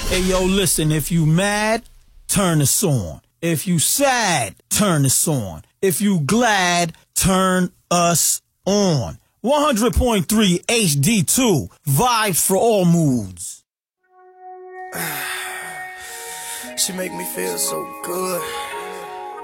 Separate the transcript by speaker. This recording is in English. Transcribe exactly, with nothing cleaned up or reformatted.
Speaker 1: Hey, yo, listen, if you mad, turn this on. If you sad, turn this on. If you glad, turn us on. one hundred point three H D two, vibes for all moods.
Speaker 2: She make me feel so good.